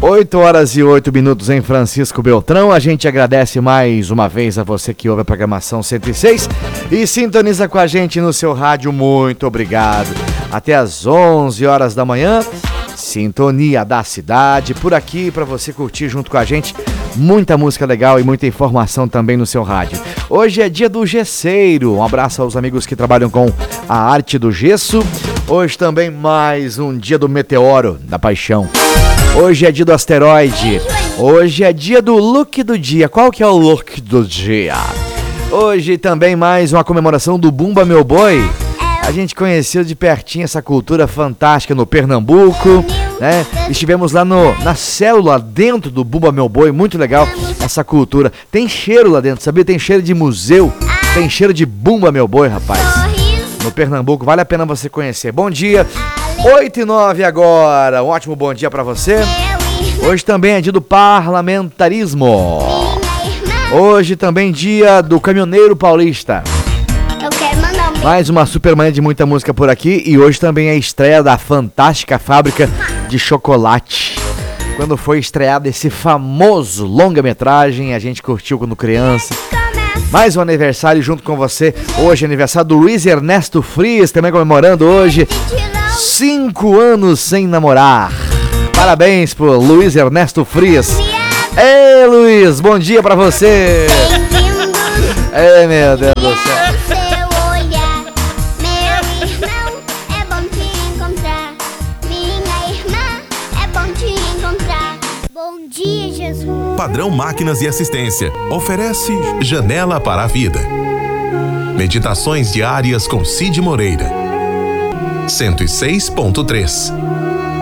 8h08 em Francisco Beltrão. A gente agradece mais uma vez a você que ouve a programação 106 e sintoniza com a gente no seu rádio. Muito obrigado. Até às 11 horas da manhã, Sintonia da Cidade, por aqui para você curtir junto com a gente muita música legal e muita informação também no seu rádio. Hoje é dia do gesseiro. Um abraço aos amigos que trabalham com a arte do gesso. Hoje também mais um dia do meteoro da paixão. Hoje é dia do asteroide. Hoje é dia do look do dia. Qual que é o look do dia? Hoje também mais uma comemoração do Bumba Meu Boi. A gente conheceu de pertinho essa cultura fantástica no Pernambuco, né? Estivemos lá na célula dentro do Bumba Meu Boi. Muito legal essa cultura. Tem cheiro lá dentro, sabia? Tem cheiro de museu. Tem cheiro de Bumba Meu Boi, rapaz. No Pernambuco, vale a pena você conhecer. Bom dia, 8h09 agora. Um ótimo bom dia pra você. Hoje também é dia do parlamentarismo. Hoje também dia do caminhoneiro paulista. Mais uma super manhã de muita música por aqui. E hoje também é a estreia da fantástica fábrica de chocolate. Quando foi estreado esse famoso longa-metragem, a gente curtiu quando criança. Mais um aniversário junto com você. Hoje é aniversário do Luiz Ernesto Frias, também comemorando hoje 5 anos sem namorar. Parabéns pro Luiz Ernesto Frias. Ei, Luiz, bom dia pra você. Ei, meu Deus do céu. Padrão Máquinas e Assistência oferece Janela para a Vida. Meditações diárias com Cid Moreira. 106.3.